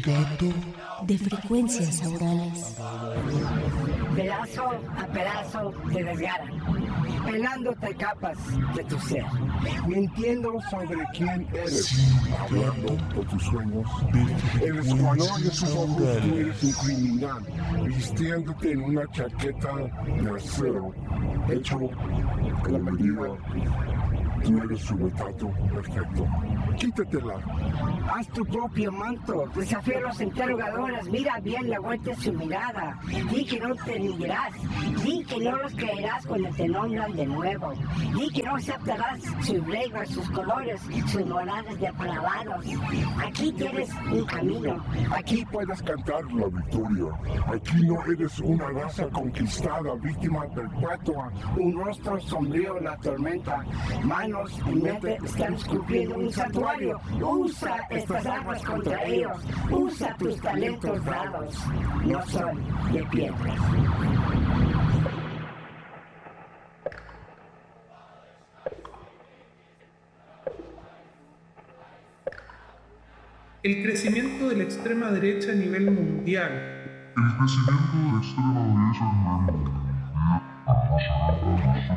Chingando de frecuencias aurales. Pedazo a pedazo te desgarran, pelándote capas de tu ser, mintiendo sobre quién eres, hablando por tus sueños. de Eres cuando de frecuencias sus ojos tú aurales. eres un criminal, vistiéndote en una chaqueta de acero, hecho a la medida. Tú eres su retrato perfecto. Quítatela. haz tu propio manto, desafía a los interrogadores, mira bien la vuelta de su mirada, di que no te rendirás, di que no los creerás cuando te nombran de nuevo, di que no aceptarás sus reglas, sus colores, sus morales depravados. Aquí tienes un camino, Aquí puedes cantar la victoria. Aquí no eres una raza conquistada, víctima perpetua, un rostro sombrío en la tormenta, manos y mente están esculpiendo un santuario. Usa estas armas contra ellos, usa tus talentos dados, no son de piedra. El crecimiento de la extrema derecha a nivel mundial. El crecimiento de la extrema derecha en el mundo.